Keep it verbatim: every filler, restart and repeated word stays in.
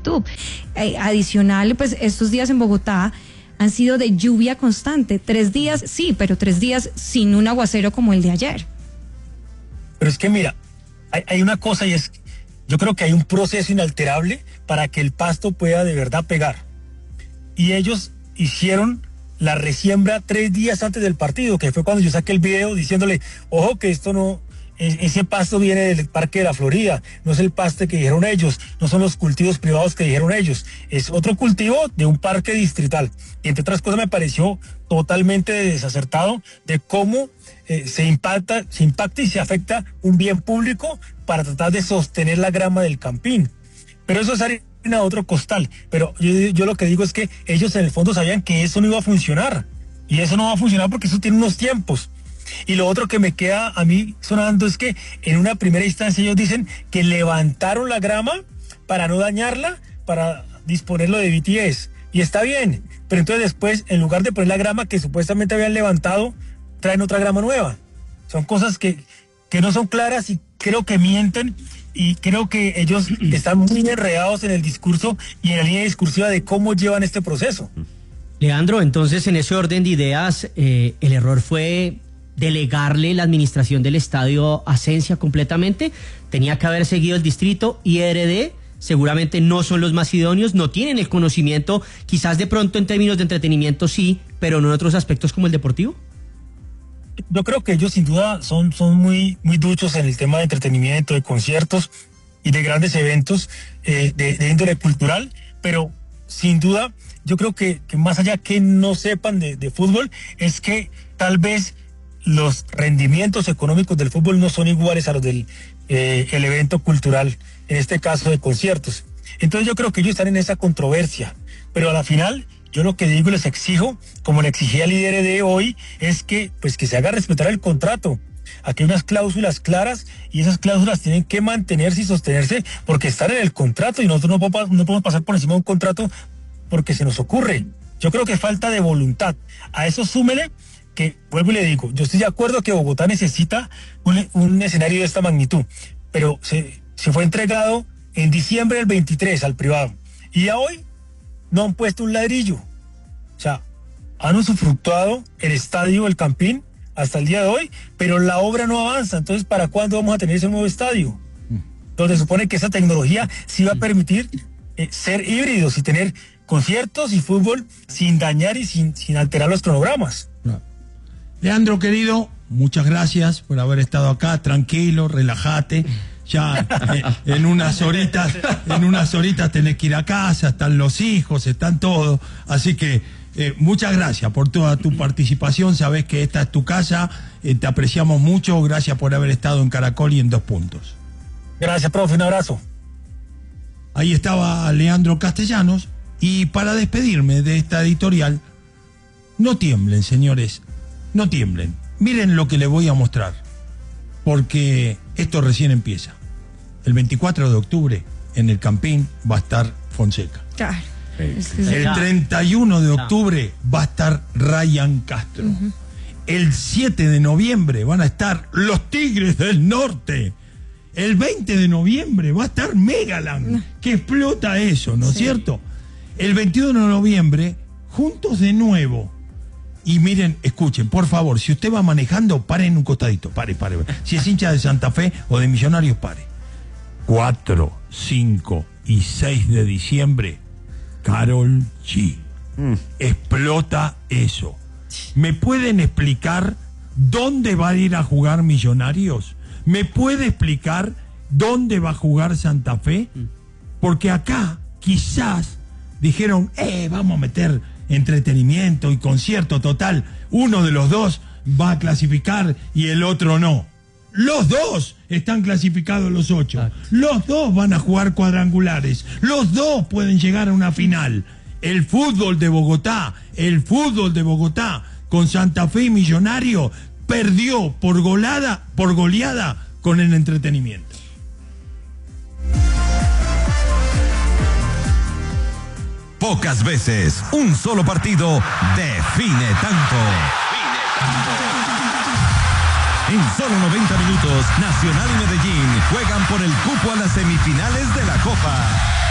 YouTube. Eh, adicional, pues estos días en Bogotá han sido de lluvia constante. Tres días, sí, pero tres días sin un aguacero como el de ayer. Pero es que mira, hay, hay una cosa y es, yo creo que hay un proceso inalterable para que el pasto pueda de verdad pegar. Y ellos hicieron la resiembra tres días antes del partido, que fue cuando yo saqué el video diciéndole, ojo que esto no, ese pasto viene del Parque de la Florida, no es el pasto que dijeron ellos, no son los cultivos privados que dijeron ellos, es otro cultivo de un parque distrital. Y entre otras cosas me pareció totalmente desacertado de cómo eh, se impacta, se impacta y se afecta un bien público para tratar de sostener la grama del Campín. Pero eso es harina a otro costal. Pero yo, yo lo que digo es que ellos en el fondo sabían que eso no iba a funcionar. Y eso no va a funcionar porque eso tiene unos tiempos. Y lo otro que me queda a mí sonando es que en una primera instancia ellos dicen que levantaron la grama para no dañarla, para disponerlo de B T S. Y está bien, pero entonces después, en lugar de poner la grama que supuestamente habían levantado, traen otra grama nueva. Son cosas que, que no son claras y creo que mienten, y creo que ellos están muy enredados en el discurso y en la línea discursiva de cómo llevan este proceso. Leandro, entonces en ese orden de ideas, eh, el error fue delegarle la administración del estadio a Sensia completamente. Tenía que haber seguido el distrito y R D. Seguramente no son los más idóneos, no tienen el conocimiento, quizás de pronto en términos de entretenimiento sí, pero no en otros aspectos como el deportivo. Yo creo que ellos sin duda son, son muy, muy duchos en el tema de entretenimiento, de conciertos y de grandes eventos eh, de, de índole cultural, pero sin duda yo creo que, que más allá que no sepan de, de fútbol, es que tal vez los rendimientos económicos del fútbol no son iguales a los del eh, el evento cultural, en este caso de conciertos. Entonces yo creo que ellos están en esa controversia, pero a la final yo lo que digo y les exijo, como le exigía al líder de hoy, es que pues que se haga respetar el contrato. Aquí hay unas cláusulas claras y esas cláusulas tienen que mantenerse y sostenerse porque están en el contrato y nosotros no podemos, no podemos pasar por encima de un contrato porque se nos ocurre. Yo creo que falta de voluntad. A eso súmele que, vuelvo y le digo, yo estoy de acuerdo que Bogotá necesita un, un escenario de esta magnitud, pero se, se fue entregado en diciembre del veintitrés al privado y a hoy no han puesto un ladrillo. O sea, han usufructuado el estadio El Campín hasta el día de hoy, pero la obra no avanza. Entonces, ¿para cuándo vamos a tener ese nuevo estadio? Donde supone que esa tecnología sí va a permitir eh, ser híbridos y tener conciertos y fútbol sin dañar y sin, sin alterar los cronogramas. No. Leandro, querido, muchas gracias por haber estado acá. Tranquilo, relájate. Ya eh, en unas horitas, en unas horitas tenés que ir a casa, están los hijos, están todos. Así que eh, muchas gracias por toda tu participación. Sabés que esta es tu casa, eh, te apreciamos mucho. Gracias por haber estado en Caracol y en Dos Puntos. Gracias, profe, un abrazo. Ahí estaba Leandro Castellanos. Y para despedirme de esta editorial, no tiemblen, señores, no tiemblen. Miren lo que les voy a mostrar, porque esto recién empieza. El veinticuatro de octubre en el Campín va a estar Fonseca. Claro. El treinta y uno de octubre va a estar Ryan Castro. Uh-huh. El siete de noviembre van a estar los Tigres del Norte. El veinte de noviembre va a estar Megaland, que explota eso, ¿no es sí. cierto? El veintiuno de noviembre, juntos de nuevo. Y miren, escuchen, por favor, si usted va manejando, pare en un costadito, pare, pare. Si es hincha de Santa Fe o de Millonarios, pare. cuatro, cinco y seis de diciembre, Karol G. Mm. Explota eso. ¿Me pueden explicar dónde va a ir a jugar Millonarios? ¿Me puede explicar dónde va a jugar Santa Fe? Porque acá, quizás, dijeron, eh, vamos a meter entretenimiento y concierto total. Uno de los dos va a clasificar y el otro no. Los dos están clasificados los ocho. Ah. Los dos van a jugar cuadrangulares. Los dos pueden llegar a una final. El fútbol de Bogotá, el fútbol de Bogotá con Santa Fe y Millonario perdió por golada, por goleada con el entretenimiento. Pocas veces un solo partido define tanto. En solo noventa minutos, Nacional y Medellín juegan por el cupo a las semifinales de la Copa.